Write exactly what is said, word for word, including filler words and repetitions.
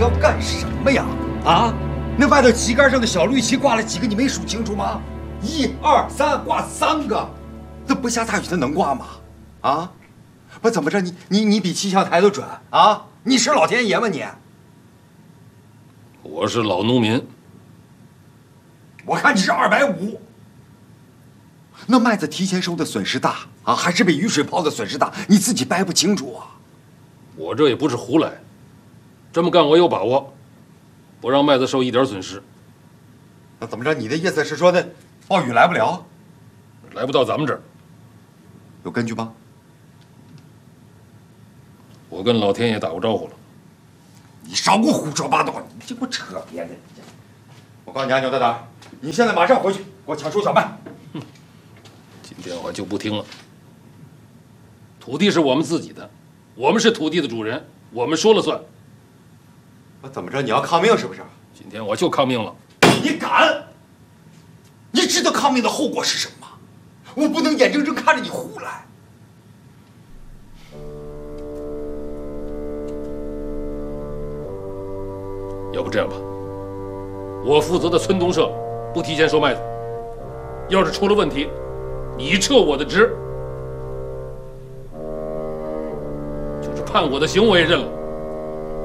要干什么呀？啊，那外头旗杆上的小绿旗挂了几个？你没数清楚吗？一二三，挂三个，那不下大雨它能挂吗？啊，不怎么着？你你你比气象台都准啊？你是老天爷吗你？ 我是老农民。 我看你是二百五。那麦子提前收的损失大啊，还是被雨水泡的损失大？你自己掰不清楚啊？ 我这也不是胡来，这么干我有把握，不让麦子受一点损失。 那怎么着？你的意思是说的暴雨来不了？ 来不到咱们这儿。 有根据吗？ 我跟老天爷打过招呼了。 你少给我胡说八道！你这给我扯别的！我告诉你啊，牛大胆，你现在马上回去给我抢收小麦。 哼，今天我就不听了。土地是我们自己的，我们是土地的主人，我们说了算。 我怎么着？你要抗命是不是？ 今天我就抗命了。 你敢？你知道抗命的后果是什么吗？我不能眼睁睁看着你胡来。 要不这样吧，我负责的村东社不提前收麦子，要是出了问题，你撤我的职，就是判我的刑我也认了。